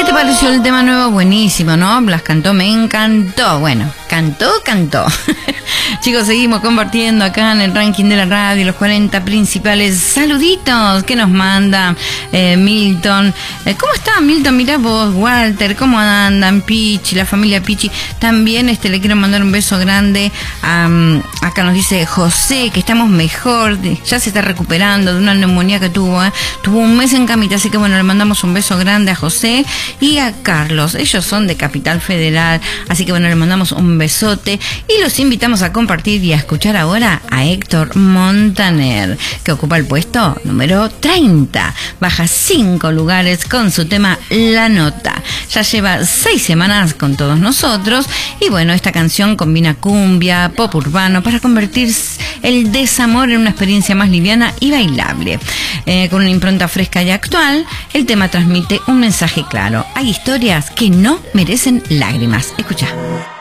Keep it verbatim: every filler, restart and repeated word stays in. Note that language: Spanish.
¿Qué te pareció el tema nuevo? Buenísimo, ¿no? Blas cantó, me encantó. Bueno, cantó, cantó. Chicos, seguimos compartiendo acá en el ranking de la radio los cuarenta principales saluditos que nos manda eh, Milton. Eh, ¿Cómo está Milton? Mirá vos, Walter, ¿cómo andan? Pichi, la familia Pichi. También este le quiero mandar un beso grande. A, um, acá nos dice José que estamos mejor, ya se está recuperando de una neumonía que tuvo. ¿eh? Tuvo un mes en camita, así que bueno, le mandamos un beso grande a José y a Carlos. Ellos son de Capital Federal, así que bueno, le mandamos un besote y los invitamos a compartir y a escuchar ahora a Héctor Montaner, que ocupa el puesto número treinta. Baja cinco lugares con su tema La Nota. Ya lleva seis semanas con todos nosotros y bueno, esta canción combina cumbia, pop urbano para convertir el desamor en una experiencia más liviana y bailable. Eh, con una impronta fresca y actual, el tema transmite un mensaje claro. Hay historias que no merecen lágrimas. Escucha.